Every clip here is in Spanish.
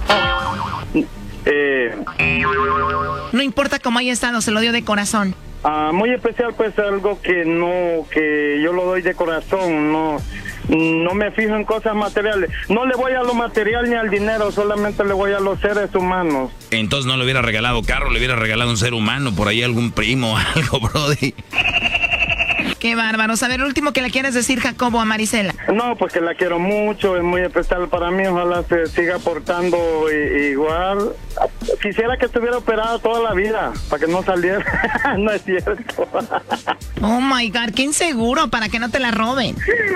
No importa cómo haya estado, se lo dio de corazón. Muy especial, pues algo que yo lo doy de corazón, no me fijo en cosas materiales. No le voy a lo material ni al dinero, solamente le voy a los seres humanos. Entonces no le hubiera regalado carro, le hubiera regalado un ser humano, por ahí algún primo o algo, brody. Qué bárbaros. A ver, el último que le quieres decir, Jacobo, a Marisela. No, pues que la quiero mucho, es muy especial para mí, ojalá se siga portando igual. Quisiera que estuviera operada toda la vida, para que no saliera. No es cierto. Oh my God, qué inseguro, para que no te la roben.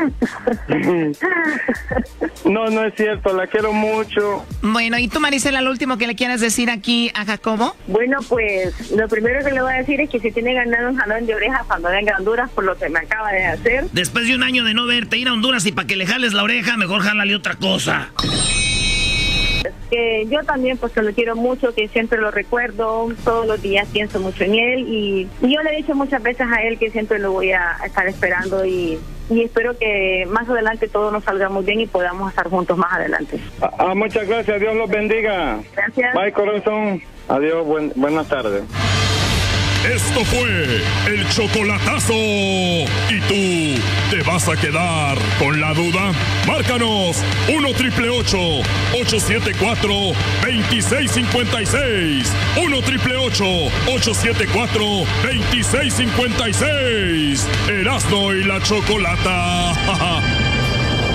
No es cierto, la quiero mucho. Bueno, ¿y tú, Marisela, lo último que le quieras decir aquí a Jacobo? Bueno, pues lo primero que le voy a decir es que si tiene ganado un jalón de orejas cuando venga a Honduras por lo que me acaba de hacer. Después de un año de no verte, ir a Honduras y para que le jales la oreja, mejor jálale otra cosa. Que yo también pues que lo quiero mucho, que siempre lo recuerdo, todos los días pienso mucho en él y yo le he dicho muchas veces a él que siempre lo voy a estar esperando y espero que más adelante todo nos salga muy bien y podamos estar juntos más adelante. Muchas gracias, Dios los bendiga. Gracias. Bye, corazón. Adiós, buenas tardes. Esto fue el chocolatazo. ¿Y tú te vas a quedar con la duda? Márcanos 1-888-874-2656. 1-888-874-2656. Erasmo y la Chocolata.